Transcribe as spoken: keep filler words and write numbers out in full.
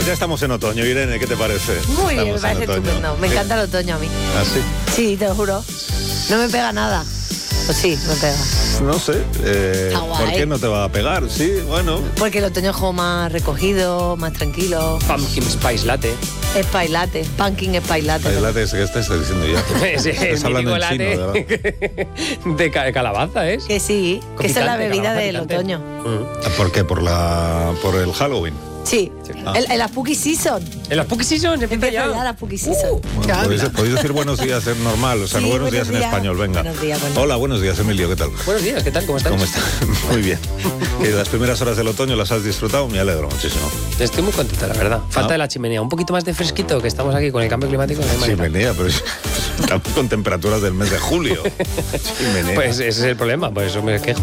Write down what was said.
Pues ya estamos en otoño, Irene, ¿qué te parece? Muy bien, me Estamos parece en otoño. estupendo. Me Sí. encanta el otoño a mí. ¿Ah, sí? Sí, te lo juro. No me pega nada. Pues sí, me pega. No sé. Eh, Está guay. ¿Por qué no te va a pegar? Sí, bueno. Porque el otoño es como más recogido, más tranquilo. Pumpkin Spice Latte. Spice latte, pumpkin spice latte. El latte, ¿qué estás diciendo ya? Es el Estás hablando mítico en chino, latte ¿verdad? de ca- calabaza, ¿es? Que sí, Con que esa es la picante, bebida calabaza del picante. otoño. Mm. ¿Por qué? ¿Por, la, por el Halloween? Sí, Ah. el, el la Spooky Season. En las Spooky Seasons empieza Empieza ya ya. la Spooky Season. Bueno, podéis, podéis decir buenos días en normal, o sea, Sí, no buenos, buenos días en días. español, venga. Buenos días, buenos Hola, buenos días, Emilio, ¿qué tal? Buenos días, ¿qué tal? ¿Cómo estás? ¿Cómo estás? Muy bien. Que las primeras horas del otoño las has disfrutado, me alegro muchísimo. Estoy muy contento, la verdad. Falta Ah. de la chimenea. Un poquito más de fresquito, que estamos aquí con el cambio climático. No hay manera. Chimenea, pero estamos con temperaturas del mes de julio. Chimenea. Pues ese es el problema, por eso me quejo.